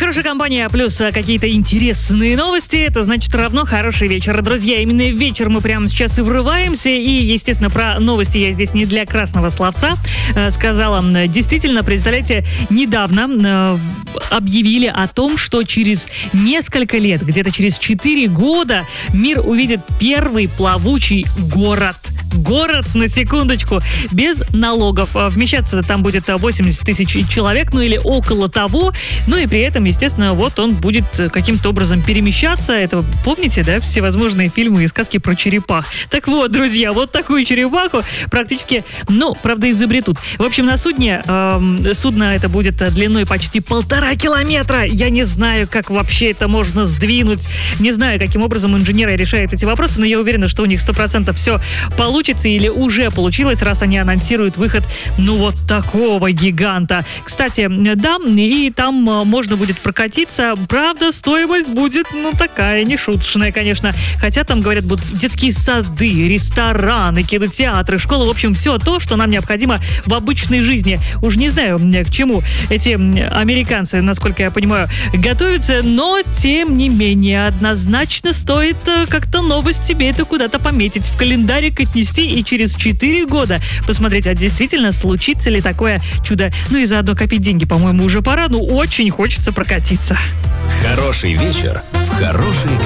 Хорошая компания плюс какие-то интересные новости, это значит равно хороший вечер. Друзья, именно в вечер мы прямо сейчас и врываемся. И, естественно, про новости я здесь не для красного словца сказала. Действительно, представляете, недавно объявили о том, что через несколько лет, где-то через 4 года, мир увидит первый плавучий город. Город, на секундочку, без налогов. Вмещаться там будет 80 тысяч человек, ну или около того. Ну и при этом, естественно, вот он будет каким-то образом перемещаться. Это, помните, да, всевозможные фильмы и сказки про черепах. Так вот, друзья, вот такую черепаху практически, правда, изобретут. В общем, на судне, судно это будет длиной почти 1,5 километра. Я не знаю, как вообще это можно сдвинуть. Не знаю, каким образом инженеры решают эти вопросы, но я уверена, что у них 100% все получится или уже получилось, раз они анонсируют выход, вот такого гиганта. Кстати, да, и там можно будет прокатиться. Правда, стоимость будет, такая, не шуточная, конечно. Хотя там, говорят, будут детские сады, рестораны, кинотеатры, школы. В общем, все то, что нам необходимо в обычной жизни. Уж не знаю, к чему эти американцы, насколько я понимаю, готовятся, но, тем не менее, однозначно стоит как-то новость себе это куда-то пометить, в календарик отнести и через 4 года посмотреть, а действительно случится ли такое чудо. И заодно копить деньги, по-моему, уже пора. Очень хочется прокатиться. Хороший вечер в хорошей